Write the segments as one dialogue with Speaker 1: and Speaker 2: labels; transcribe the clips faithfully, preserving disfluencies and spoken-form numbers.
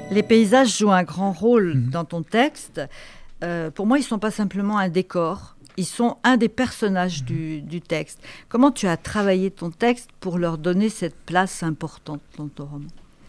Speaker 1: Les paysages jouent un grand rôle
Speaker 2: Mmh.
Speaker 1: dans ton texte. Euh, pour moi, ils ne sont pas simplement un décor, ils sont un des personnages mmh. du, du texte. Comment tu as travaillé ton texte pour leur donner cette place importante dans ton roman ?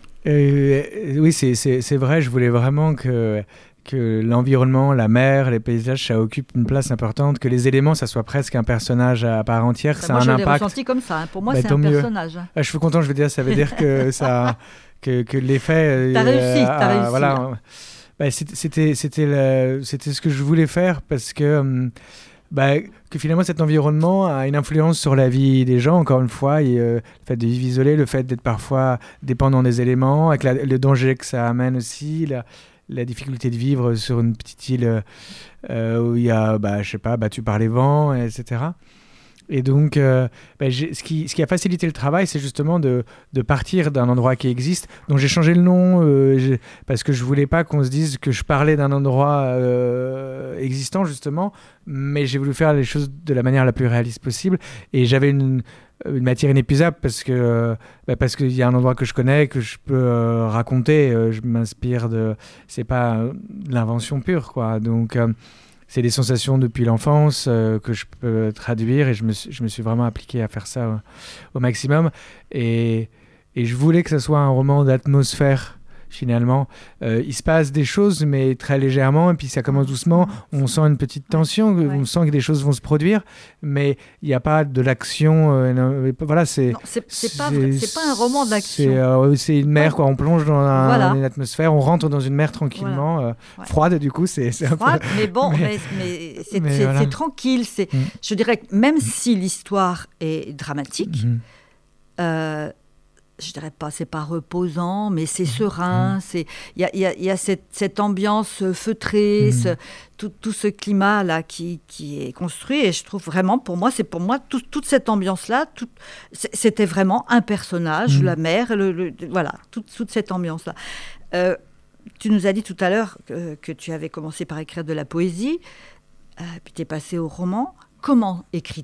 Speaker 2: euh, Oui, c'est, c'est, c'est vrai, je voulais vraiment que, que l'environnement, la mer, les paysages, ça occupe une place importante, que les éléments, ça soit presque un personnage à part entière, que
Speaker 1: bah,
Speaker 2: ça
Speaker 1: moi,
Speaker 2: a un
Speaker 1: je
Speaker 2: impact.
Speaker 1: l'ai ressenti comme ça, hein. Pour moi,
Speaker 2: bah,
Speaker 1: c'est un
Speaker 2: mieux.
Speaker 1: personnage. Hein.
Speaker 2: Ah, je suis content, je veux dire, ça veut dire que ça... Que, que l'effet...
Speaker 1: T'as euh, réussi, t'as
Speaker 2: euh,
Speaker 1: réussi.
Speaker 2: Voilà. Bah, c'était, c'était, c'était, le, c'était ce que je voulais faire parce que, bah, que finalement cet environnement a une influence sur la vie des gens, encore une fois, et, euh, le fait de vivre isolé, le fait d'être parfois dépendant des éléments, avec la, le danger que ça amène aussi, la, la difficulté de vivre sur une petite île euh, où il y a, bah, je sais pas, battu par les vents, et cetera. Et donc, euh, bah, j'ai, ce, qui, ce qui a facilité le travail, c'est justement de, de partir d'un endroit qui existe. Donc, j'ai changé le nom euh, parce que je ne voulais pas qu'on se dise que je parlais d'un endroit euh, existant, justement. Mais j'ai voulu faire les choses de la manière la plus réaliste possible. Et j'avais une, une matière inépuisable parce que bah, parce qu'il y a un endroit que je connais, que je peux euh, raconter. Euh, je m'inspire de... C'est pas euh, de l'invention pure, quoi. Donc... Euh, c'est des sensations depuis l'enfance euh, que je peux traduire et je me suis, je me suis vraiment appliqué à faire ça au, au maximum. Et, et je voulais que ce soit un roman d'atmosphère, finalement. Euh, il se passe des choses, mais très légèrement, et puis ça commence doucement. On sent une petite tension, ouais. on sent que des choses vont se produire, mais il n'y a pas de l'action. Euh, non, voilà, c'est,
Speaker 1: non, c'est, c'est,
Speaker 2: c'est,
Speaker 1: pas, c'est, c'est pas un roman d'action.
Speaker 2: C'est, euh, c'est une mer, quoi. On plonge dans un,
Speaker 1: voilà.
Speaker 2: une atmosphère, on rentre dans une mer tranquillement, voilà. euh, ouais. froide, du coup. C'est, c'est
Speaker 1: froide,
Speaker 2: un peu...
Speaker 1: mais bon, mais, mais, c'est,
Speaker 2: mais
Speaker 1: c'est,
Speaker 2: voilà.
Speaker 1: c'est tranquille. C'est, mm. Je dirais que même si l'histoire est dramatique, mm. euh, je dirais pas, c'est pas reposant, mais c'est serein.
Speaker 2: Mmh.
Speaker 1: C'est, il y a, y a, y a cette, cette ambiance feutrée, mmh. ce, tout, tout ce climat là qui, qui est construit. Et je trouve vraiment, pour moi, c'est pour moi tout, toute cette ambiance là, tout, c'était vraiment un personnage, mmh. la mer, le, le, voilà, toute, toute cette ambiance là. Euh, tu nous as dit tout à l'heure que, que tu avais commencé par écrire de la poésie, euh, puis tu es passé au roman. Comment écris-tu ?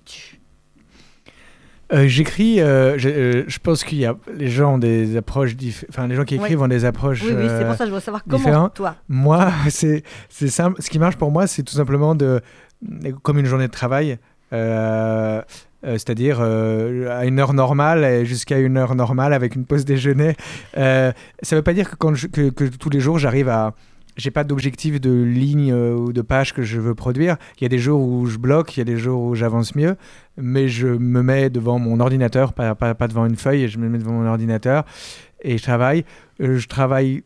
Speaker 2: Euh, j'écris, euh, je, euh, je pense qu'il y a les gens ont des approches différentes, enfin les gens qui écrivent oui. ont des approches
Speaker 1: Oui, oui, c'est pour ça que je veux savoir comment différentes. Toi.
Speaker 2: Moi, c'est, c'est simple. Ce qui marche pour moi, c'est tout simplement de, comme une journée de travail, euh, euh, c'est-à-dire euh, à une heure normale et jusqu'à une heure normale avec une pause déjeuner. Euh, ça ne veut pas dire que, quand je, que, que tous les jours j'arrive à j'ai pas d'objectif de ligne euh, ou de page que je veux produire. Il y a des jours où je bloque, il y a des jours où j'avance mieux, mais je me mets devant mon ordinateur, pas, pas, pas devant une feuille, et je me mets devant mon ordinateur et je travaille. Euh, je travaille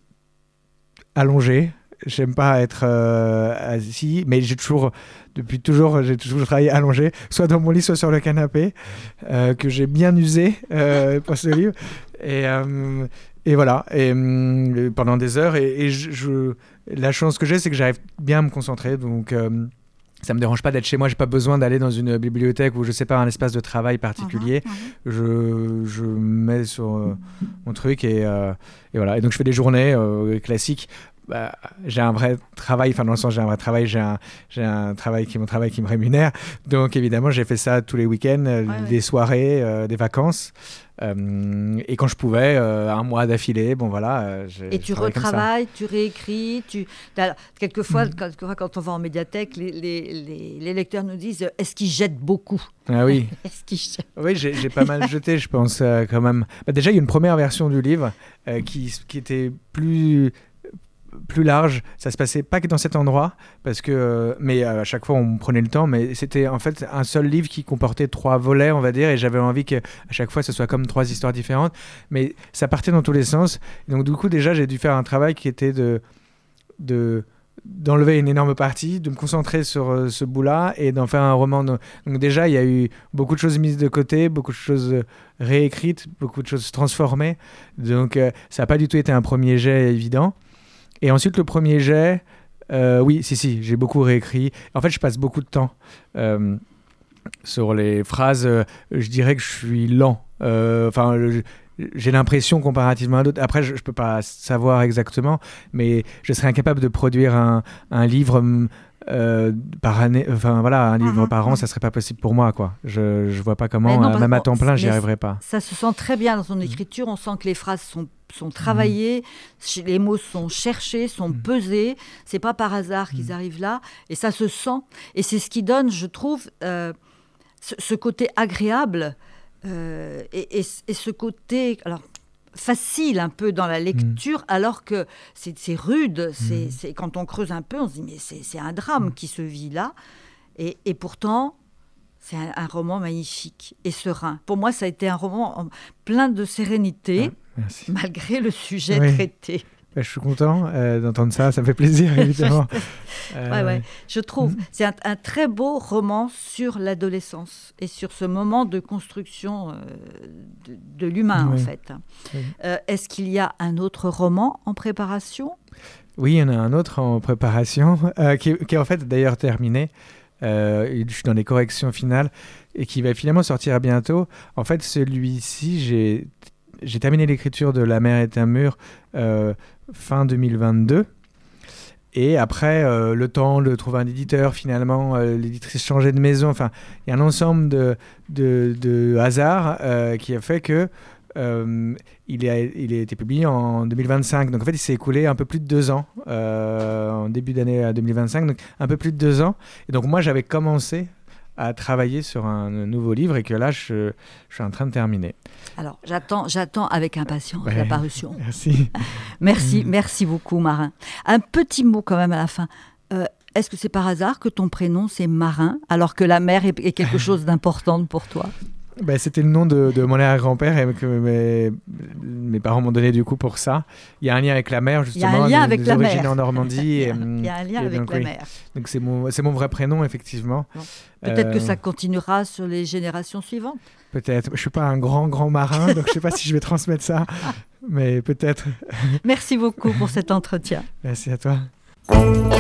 Speaker 2: allongé. J'aime pas être euh, assis, mais j'ai toujours, depuis toujours, j'ai toujours travaillé allongé, soit dans mon lit, soit sur le canapé, euh, que j'ai bien usé euh, pour ce livre. Et, euh, et voilà, et, euh, pendant des heures. Et, et je, je, la chance que j'ai, c'est que j'arrive bien à me concentrer. Donc, euh, ça me dérange pas d'être chez moi. J'ai pas besoin d'aller dans une bibliothèque ou je sais pas, un espace de travail particulier. Uh-huh, uh-huh. Je, je me mets sur euh, mon truc et, euh, et voilà. Et donc, je fais des journées euh, classiques. Bah, j'ai un vrai travail, enfin dans le sens j'ai un vrai travail, j'ai un, j'ai un travail qui est mon travail qui me rémunère, donc évidemment j'ai fait ça tous les week-ends, ouais, des ouais. soirées, euh, des vacances, euh, et quand je pouvais, euh, un mois d'affilée, bon voilà. Euh,
Speaker 1: et tu retravailles, tu réécris, tu... quelquefois, mmh. quand, quand on va en médiathèque, les, les, les, les lecteurs nous disent est-ce qu'ils jettent beaucoup ?
Speaker 2: Ah oui.
Speaker 1: Est-ce qu'ils jettent ?
Speaker 2: Oui, j'ai, j'ai pas mal jeté, je pense euh, quand même. Bah, déjà il y a une première version du livre euh, qui, qui était plus plus large, ça se passait pas que dans cet endroit parce que euh, mais euh, à chaque fois on prenait le temps, mais c'était en fait un seul livre qui comportait trois volets, on va dire, et j'avais envie que à chaque fois ce soit comme trois histoires différentes, mais ça partait dans tous les sens. Et donc du coup déjà j'ai dû faire un travail qui était de de d'enlever une énorme partie, de me concentrer sur euh, ce bout-là et d'en faire un roman. Donc déjà il y a eu beaucoup de choses mises de côté, beaucoup de choses réécrites, beaucoup de choses transformées, donc euh, ça n'a pas du tout été un premier jet évident. Et ensuite, le premier jet, euh, oui, si, si, j'ai beaucoup réécrit. En fait, je passe beaucoup de temps euh, sur les phrases. Euh, je dirais que je suis lent. Enfin, euh, j'ai l'impression comparativement à d'autres. Après, je ne peux pas savoir exactement, mais je serais incapable de produire un, un livre euh, par année, enfin voilà, un livre
Speaker 1: Mmh,
Speaker 2: par an,
Speaker 1: mmh.
Speaker 2: ça serait pas possible pour moi, quoi. Je je vois pas comment,
Speaker 1: non,
Speaker 2: euh,
Speaker 1: parce
Speaker 2: même à
Speaker 1: qu'on-
Speaker 2: temps plein, j'y
Speaker 1: mais
Speaker 2: arriverais pas.
Speaker 1: Ça se sent très bien dans son écriture. On sent que les phrases sont, sont travaillées, ch- les mots sont cherchés, sont
Speaker 2: Mm.
Speaker 1: pesés. C'est pas par hasard qu'ils arrivent là. Et ça se sent. Et c'est ce qui donne, je trouve, euh, ce, ce côté agréable euh, et, et- et ce côté alors, facile un peu dans la lecture, alors que c'est c'est rude. C'est
Speaker 2: Mm.
Speaker 1: c'est- quand on creuse un peu, on se dit mais c'est c'est un drame qui se vit là. Et, et pourtant, c'est un, un roman magnifique et serein. Pour moi, ça a été un roman en- plein de sérénité,
Speaker 2: Ah, merci.
Speaker 1: malgré le sujet
Speaker 2: Oui.
Speaker 1: traité.
Speaker 2: Bah, je suis content euh, d'entendre ça, ça me fait plaisir, évidemment. Euh,
Speaker 1: Ouais, ouais, je trouve.
Speaker 2: Mm.
Speaker 1: C'est un, un très beau roman sur l'adolescence et sur ce moment de construction euh, de, de l'humain, en
Speaker 2: Oui.
Speaker 1: fait.
Speaker 2: Oui.
Speaker 1: Euh, Est-ce qu'il y a un autre roman en préparation ?
Speaker 2: Oui, il y en a un autre en préparation, euh, qui, est, qui est en fait d'ailleurs terminé. Euh, je suis dans les corrections finales et qui va finalement sortir bientôt. En fait, celui-ci, j'ai, j'ai terminé l'écriture de La mer est un mur euh, fin deux mille vingt-deux. Et après, euh, le temps de trouver un éditeur, finalement, euh, l'éditrice changeait de maison. Enfin, il y a un ensemble de, de, de hasards euh, qui a fait que euh, il, a, il a été publié en deux mille vingt-cinq. Donc, en fait, il s'est écoulé un peu plus de deux ans, euh, en début d'année deux mille vingt-cinq. Donc, un peu plus de deux ans. Et donc, moi, j'avais commencé à travailler sur un nouveau livre et que là, je, je suis en train de terminer.
Speaker 1: Alors, j'attends, j'attends avec impatience
Speaker 2: Ouais.
Speaker 1: la parution.
Speaker 2: Merci.
Speaker 1: Merci,
Speaker 2: Mm.
Speaker 1: merci beaucoup, Marin. Un petit mot quand même à la fin. Euh, est-ce que c'est par hasard que ton prénom, c'est Marin, alors que la mer est, est quelque chose d'important pour toi ?
Speaker 2: Ben, c'était le nom de, de mon arrière-grand-père et que mes, mes parents m'ont donné du coup pour ça. Il y a un lien avec la mer,
Speaker 1: Il y a
Speaker 2: justement,
Speaker 1: un lien
Speaker 2: des,
Speaker 1: avec
Speaker 2: des
Speaker 1: la
Speaker 2: origines
Speaker 1: mer.
Speaker 2: en Normandie.
Speaker 1: Il y a,
Speaker 2: et,
Speaker 1: il y a un lien
Speaker 2: et
Speaker 1: avec
Speaker 2: donc,
Speaker 1: la
Speaker 2: oui.
Speaker 1: mer.
Speaker 2: Donc c'est mon, c'est mon vrai prénom, effectivement.
Speaker 1: Bon. Peut-être
Speaker 2: Euh,
Speaker 1: que ça continuera sur les générations suivantes.
Speaker 2: Peut-être. Je ne suis pas un grand, grand marin, donc je ne sais pas si je vais transmettre ça, mais peut-être.
Speaker 1: Merci beaucoup pour cet entretien.
Speaker 2: Merci à toi.